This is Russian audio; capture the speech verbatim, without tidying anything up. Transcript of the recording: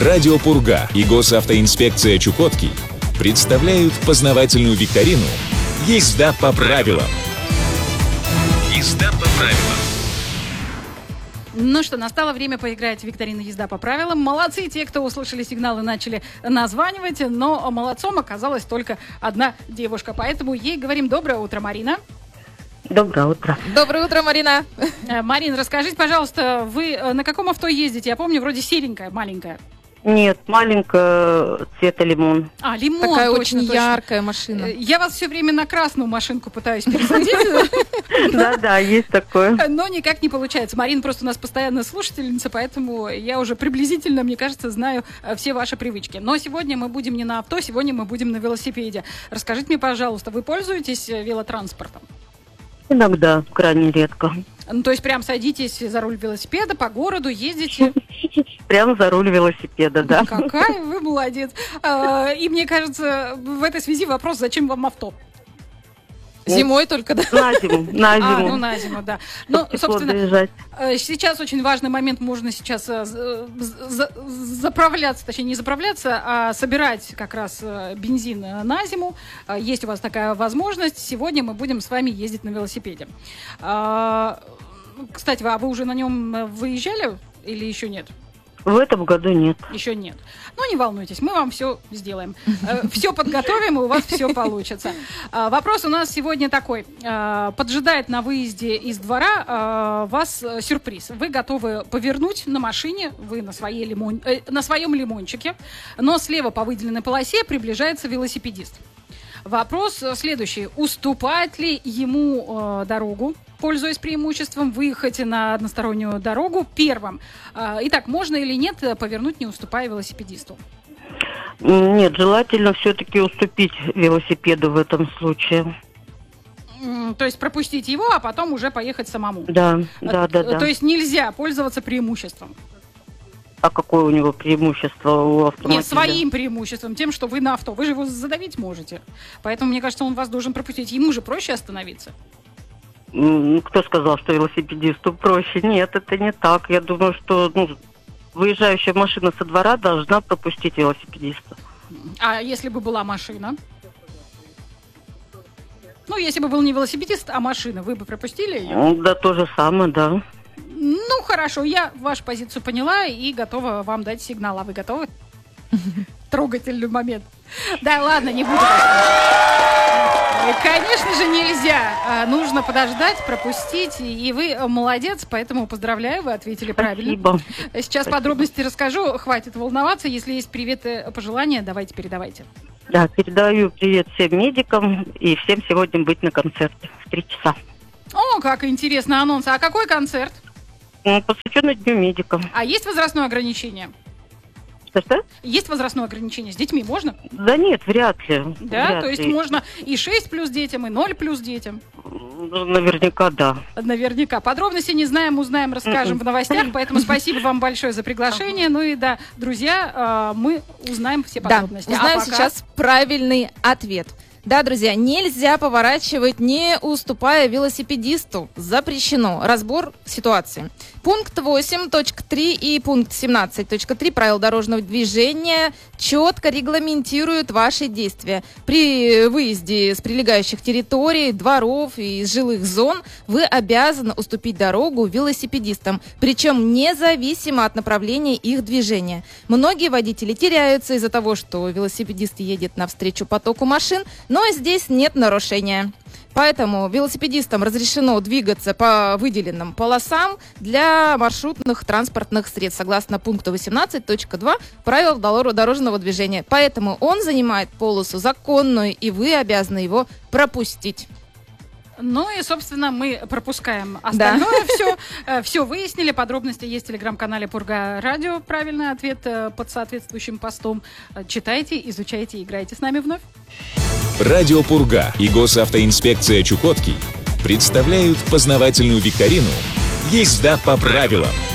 Радио Пурга и госавтоинспекция Чукотки представляют познавательную викторину «Езда по правилам». Езда по правилам. Ну что, настало время поиграть в викторину «Езда по правилам». Молодцы те, кто услышали сигнал и начали названивать, но молодцом оказалась только одна девушка. Поэтому ей говорим доброе утро, Марина. Доброе утро. Доброе утро, Марина. Марина, расскажите, пожалуйста, вы на каком авто ездите? Я помню, вроде серенькая, маленькая. Нет, маленькая, цвета лимон. А, лимон, Такая точно, очень точно. яркая машина. Я вас все время на красную машинку пытаюсь пересадить. Да-да, есть такое. Но никак не получается. Марина просто у нас постоянная слушательница, поэтому я уже приблизительно, мне кажется, знаю все ваши привычки. Но сегодня мы будем не на авто, сегодня мы будем на велосипеде. Расскажите мне, пожалуйста, вы пользуетесь велотранспортом? Иногда, крайне редко. Ну, то есть прям садитесь за руль велосипеда, по городу ездите? Прям за руль велосипеда, да. Какая вы молодец. И мне кажется, в этой связи вопрос, зачем вам авто? Зимой только, да? На зиму, на зиму. А, ну на зиму, да. Ну, собственно, доезжать. Сейчас очень важный момент, можно сейчас заправляться, точнее не заправляться, а собирать как раз бензин на зиму. Есть у вас такая возможность. Сегодня мы будем с вами ездить на велосипеде. Кстати, а вы уже на нем выезжали или еще нет? В этом году нет. Еще нет. Ну, не волнуйтесь, мы вам все сделаем. Все подготовим, и у вас все получится. Вопрос у нас сегодня такой. Поджидает на выезде из двора вас сюрприз. Вы готовы повернуть на машине, вы на, своей лимон... на своем лимончике, но слева по выделенной полосе приближается велосипедист. Вопрос следующий. Уступать ли ему дорогу, пользуясь преимуществом, выехать на одностороннюю дорогу первым? Итак, можно или нет повернуть, не уступая велосипедисту? Нет, желательно все-таки уступить велосипеду в этом случае. То есть пропустить его, а потом уже поехать самому? Да, да, да, да. То есть нельзя пользоваться преимуществом? А какое у него преимущество у автомобиля? Нет, своим преимуществом, тем, что вы на авто. Вы же его задавить можете. Поэтому, мне кажется, он вас должен пропустить. Ему же проще остановиться. Кто сказал, что велосипедисту проще? Нет, это не так. Я думаю, что ну, выезжающая машина со двора должна пропустить велосипедиста. А если бы была машина? Ну, если бы был не велосипедист, а машина, вы бы пропустили ее? Да, то же самое, да. Ну, хорошо, я вашу позицию поняла и готова вам дать сигнал. А вы готовы? Трогательный момент. Да, ладно, не буду. Конечно же, нельзя. Нужно подождать, пропустить. И вы молодец, поэтому поздравляю, вы ответили правильно. Спасибо. Сейчас Спасибо. Подробности расскажу. Хватит волноваться. Если есть приветы, пожелания, давайте передавайте. Да, передаю привет всем медикам и всем сегодня быть на концерте в три часа. О, как интересно анонс. А какой концерт? Посвященный Дню медика. А есть возрастное ограничение? Что-что? Есть возрастное ограничение? С детьми можно? Да нет, вряд ли. Да, вряд то есть ли. можно и шесть плюс детям, и ноль плюс детям? Ну, наверняка, да. Наверняка. Подробности не знаем, узнаем, расскажем в новостях, поэтому спасибо вам большое за приглашение. Ну и да, друзья, мы узнаем все подробности. Да, узнаем а пока... сейчас правильный ответ. Да, друзья, нельзя поворачивать, не уступая велосипедисту. Запрещено. Разбор ситуации. Пункт восемь точка три и пункт семнадцать точка три правил дорожного движения четко регламентируют ваши действия. При выезде с прилегающих территорий, дворов и из жилых зон вы обязаны уступить дорогу велосипедистам, причем независимо от направления их движения. Многие водители теряются из-за того, что велосипедист едет навстречу потоку машин, но здесь нет нарушения. Поэтому велосипедистам разрешено двигаться по выделенным полосам для маршрутных транспортных средств, согласно пункту восемнадцать точка два правил дорожного движения. Поэтому он занимает полосу законную, и вы обязаны его пропустить. Ну и, собственно, мы пропускаем остальное. Да. Все, все выяснили. Подробности есть в телеграм-канале Пурга Радио. Правильный ответ под соответствующим постом. Читайте, изучайте, играйте с нами вновь. Радио Пурга и госавтоинспекция Чукотки представляют познавательную викторину «Езда по правилам».